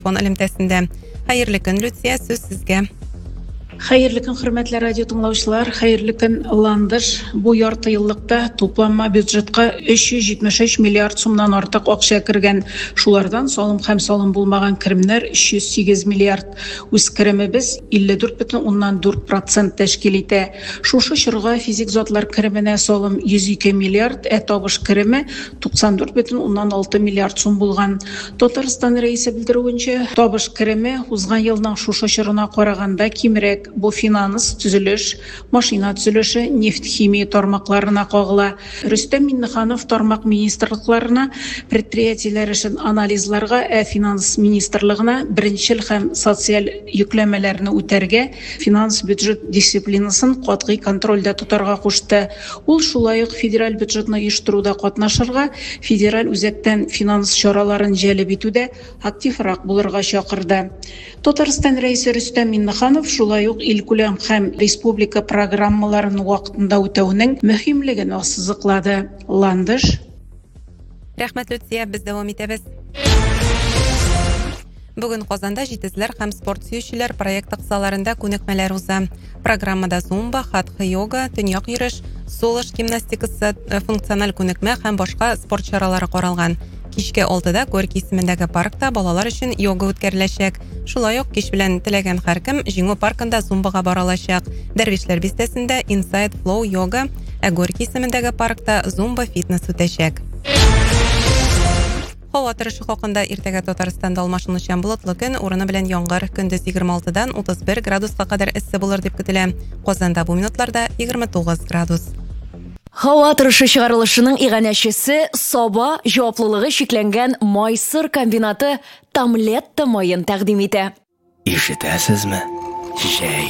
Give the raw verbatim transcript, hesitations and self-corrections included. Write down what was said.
фон элемтәсендә. Хәерле көн, Люция, сүз сезгә. Хәерле көн, хөрмәтле радио тыңлаучылар, хәерле көн, Ландыш. Бу ярты еллыкта тупланма бюджетка өч йөз җитмеш өч миллиард сумнан артык акча кергән. Шулардан салым һәм салым булмаган керемнәр өч йөз сигез миллиард. Үз керемебез илле дүрт бөтен уннан дүрт процент тәшкил итә. Шушы чорга физик затлар кеременә салым йөз ике миллиард, ә табыш кереме туксан дүрт бөтен уннан алты миллиард сум булган. Татарстан рәисе белдерүенчә, табыш кереме узган елның шушы чорына караганда кимрәк. Бу финанс, төзелеш, машина төзелеше, нефть-химия тармакларына кагыла. Рөстәм Миннеханов тармак министрлыкларына, предприятиеләр өчен анализларга, ә финанс министрлыгына беренчел һәм социаль йөкләмәләрне үтәргә, финанс бюджет дисциплинасын катгый контрольдә тотарга кушты. Ул шулай ук федераль бюджетны оештыруда катнашырга, федераль үзәктән финанс чараларын җәлеп итүдә активрак булырга чакырды. Татарстан рәисе Рөстәм Миннеханов шулай ук илкүләм һәм республика программаларын вакытында үтәүнең мөһимлеген ассызыклады. Ландыш. Рәхмәт, Люция, без дәвам итәбез. Бүген Казанда җитезләр һәм спорт сөючеләр проект кысаларында күнекмәләр уза. Программада зумба, хатха-йога, төньяк йөреш, солош гимнастикасы, функциональ күнекмә һәм башка спорт чаралары каралган. Кичке алтыда Горький исемендәге паркта балалар өчен йога үткәреләчәк. Шулай ук кич белән теләгән һәркем Җиңү паркында зумбага бара алачак. Дәрвишләр бистәсендә Inside Flow йога, ә Горький исемендәге паркта зумба фитнес үтәчәк. Һава торышы хакында иртәгә Татарстанда алмашынучан болытлы көн, урыны белән яңгыр, көндез егерме алтыдан утыз бер градуска кадәр эссе булыр дип көтелә. Казанда бу минутларда егерме тугыз градус. Һава торышы чыгарылышының иганәчесе Саба җаваплылыгы шикләнгән майсыр комбинаты Тамлетта майын тәкъдим итә. Ишетәсезме? Җәй